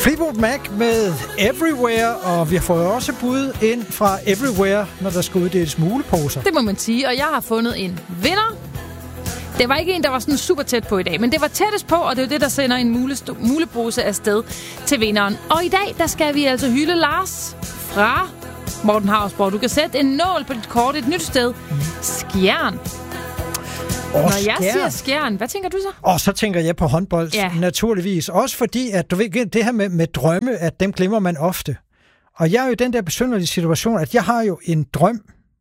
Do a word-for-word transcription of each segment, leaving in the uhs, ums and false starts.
Fleetwood Mac med Everywhere, og vi får jo også bud ind fra Everywhere, når der skal uddeles muleposer. Det må man sige, og jeg har fundet en vinder. Det var ikke en, der var sådan super tæt på i dag, men det var tættest på, og det er jo det, der sender en mulest- mulepose afsted til vinderen. Og i dag, der skal vi altså hylde Lars fra Morten Hausborg. Du kan sætte en nål på dit kort et nyt sted. Skjern. Og Når Skjern. jeg siger Skjern, hvad tænker du så? Og så tænker jeg på håndbold, Ja. naturligvis. Også fordi, at du ved, det her med, med drømme, at dem glemmer man ofte. Og jeg er jo i den der besynderlige situation, at jeg har jo en drøm,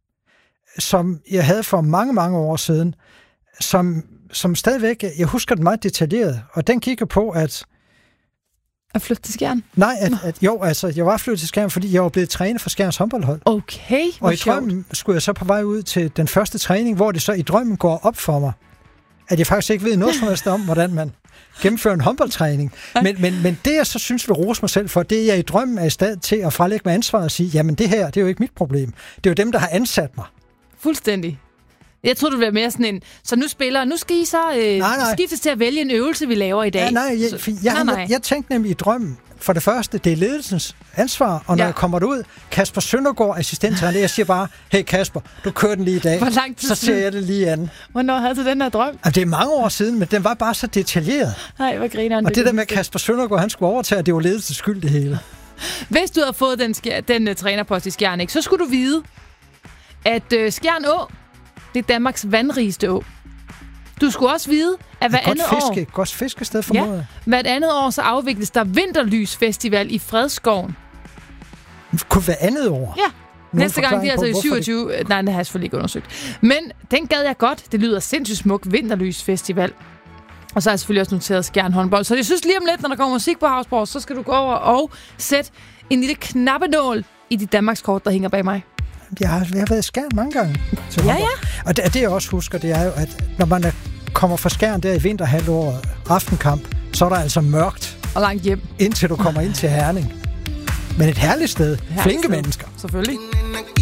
som jeg havde for mange, mange år siden, som, som stadigvæk, jeg husker den meget detaljeret, og den kigger på, at At flytte til Skjern? nej, at, at jo, altså, jeg var flyttet til Skjern, fordi jeg var blevet træner for Skjerns håndboldhold. Okay, hvor Og i sjovt. drømmen skulle jeg så på vej ud til den første træning, hvor det så i drømmen går op for mig, at jeg faktisk ikke ved noget som helst om, hvordan man gennemfører en håndboldtræning. Men, men, men det, jeg så synes vil rose mig selv for, det er, at jeg i drømmen er i stand til at frelægge mig ansvaret og sige, jamen det her, det er jo ikke mit problem. Det er jo dem, der har ansat mig. Fuldstændig. Jeg troede, du ville være mere sådan en, så nu spiller, nu skal I så øh, Nej, nej. skiftes til at vælge en øvelse, vi laver i dag. Ja, nej, jeg, Så- jeg, nej, nej. jeg, jeg tænkte nemlig i drømmen, for det første, det er ledelsens ansvar, og når Ja. jeg kommer derud, Kasper Søndergaard, assistenttræner, jeg siger bare, hey Kasper, du kører den lige i dag. Hvor lang tid Så ser siden? jeg det lige an. Hvornår havde du den her drøm? Altså, det er mange år siden, men den var bare så detaljeret. Nej, hvad grineren. Og det der med Kasper Søndergaard, han skulle overtage, det var ledelsens skyld det hele. Hvis du havde fået den, skjer, den uh, trænerpost i Skjern, ikke, så skulle du vide, at uh, Skjern Å, det er Danmarks vandrigeste å. Du skulle også vide, at hver Et godt andet fiske, år, et godt fiskested for ja, måde. hvert andet år, så afvikles der Vinterlysfestival i Fredskoven. Kunne være andet år. Ja. Nogen Næste gang, det er forklaring altså på, i hvorfor syvogtyve... Nej, det har jeg selvfølgelig ikke undersøgt. Men den gad jeg godt. Det lyder sindssygt smuk. Vinterlysfestival. Og så har jeg selvfølgelig også noteret Skjern håndbold. Så jeg synes lige om lidt, når der kommer musik på Hausborg, så skal du gå over og sætte en lille knappenål i dit Danmarkskort, der hænger bag mig. Jeg har, jeg har været i Skjern mange gange. til Ja, håndbold. Og det, det, jeg også husker, det er jo, at når man er, kommer fra Skjern der i vinterhalvåret aftenkamp, så er der altså mørkt, Og langt hjem. indtil du kommer ind til Herning. Men et herligt sted. Herligt Flinke sted. mennesker. Selvfølgelig.